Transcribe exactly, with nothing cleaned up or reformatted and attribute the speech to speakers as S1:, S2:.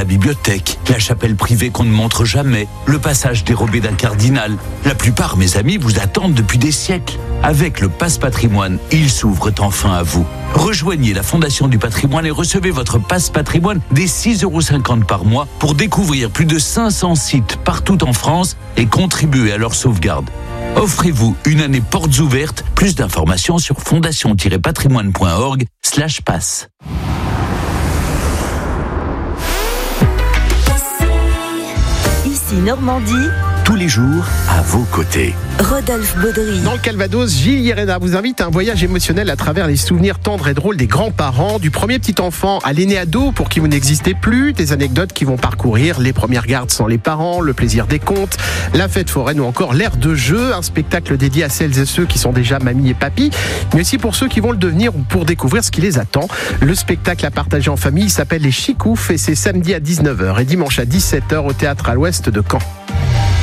S1: la bibliothèque, la chapelle privée qu'on ne montre jamais, le passage dérobé d'un cardinal. La plupart, mes amis, vous attendent depuis des siècles. Avec le Passe Patrimoine, ils s'ouvrent enfin à vous. Rejoignez la Fondation du Patrimoine et recevez votre Passe Patrimoine dès six euros cinquante par mois pour découvrir plus de cinq cents sites partout en France et contribuer à leur sauvegarde. Offrez-vous une année portes ouvertes. Plus d'informations sur fondation-patrimoine.org slash passe.
S2: Ici Normandie.
S3: Tous les jours, à vos côtés.
S2: Rodolphe Baudry.
S4: Dans le Calvados, Gilles Yerena vous invite à un voyage émotionnel à travers les souvenirs tendres et drôles des grands-parents, du premier petit enfant à l'aîné ado pour qui vous n'existez plus, des anecdotes qui vont parcourir les premières gardes sans les parents, le plaisir des contes, la fête foraine ou encore l'air de jeu, un spectacle dédié à celles et ceux qui sont déjà mamie et papy, mais aussi pour ceux qui vont le devenir ou pour découvrir ce qui les attend. Le spectacle à partager en famille s'appelle Les Chicoufs et c'est samedi à dix-neuf heures et dimanche à dix-sept heures au Théâtre à l'Ouest de Caen.